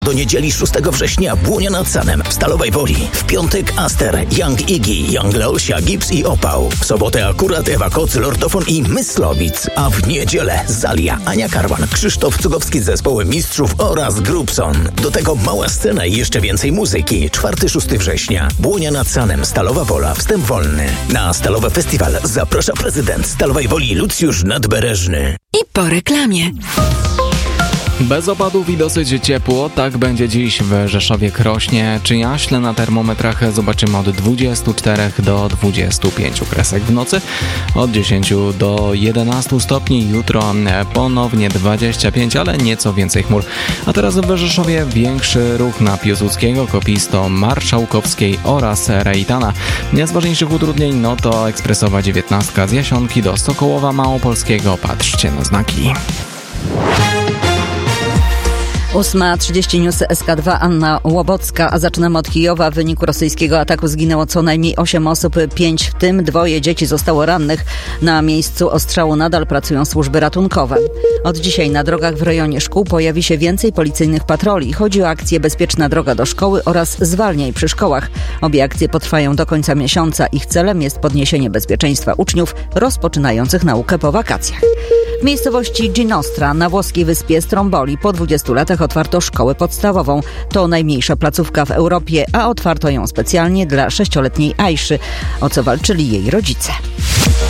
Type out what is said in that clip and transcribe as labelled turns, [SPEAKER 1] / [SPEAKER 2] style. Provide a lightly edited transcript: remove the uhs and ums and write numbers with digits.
[SPEAKER 1] Do niedzieli 6 września Błonia nad Sanem w Stalowej Woli. W piątek Aster, Young Iggy, Young Leosia, Gips i Opał. W sobotę akurat Ewa Koc, Lordofon i Myslowic. A w niedzielę Zalia, Ania Karwan, Krzysztof Cugowski z zespołem Mistrzów oraz Grupson. Do tego mała scena i jeszcze więcej muzyki. 4-6 września. Błonia nad Sanem, Stalowa Wola, wstęp wolny. Na Stalowy Festiwal zaprasza prezydent Stalowej Woli Lucjusz Nadbereżny.
[SPEAKER 2] I po reklamie.
[SPEAKER 3] Bez opadów i dosyć ciepło, tak będzie dziś w Rzeszowie-Krośnie czy Jaśle. Na termometrach zobaczymy od 24 do 25 kresek w nocy, od 10 do 11 stopni. Jutro ponownie 25, ale nieco więcej chmur. A teraz w Rzeszowie większy ruch na Piłsudskiego, Kopisto, Marszałkowskiej oraz Rejtana. Z ważniejszych utrudnień no to ekspresowa 19 z Jasionki do Sokołowa Małopolskiego. Patrzcie na znaki.
[SPEAKER 4] 8:30 News SK2, Anna Łobocka, a zaczynamy od Kijowa. W wyniku rosyjskiego ataku zginęło co najmniej 8 osób, 5 w tym 2 dzieci zostało rannych. Na miejscu ostrzału nadal pracują służby ratunkowe. Od dzisiaj na drogach w rejonie szkół pojawi się więcej policyjnych patroli. Chodzi o akcję Bezpieczna droga do szkoły oraz Zwalniaj przy szkołach. Obie akcje potrwają do końca miesiąca. Ich celem jest podniesienie bezpieczeństwa uczniów rozpoczynających naukę po wakacjach. W miejscowości Ginostra na włoskiej wyspie Stromboli po 20 latach otwarto szkołę podstawową. To najmniejsza placówka w Europie, a otwarto ją specjalnie dla 6-letniej Ajszy, o co walczyli jej rodzice.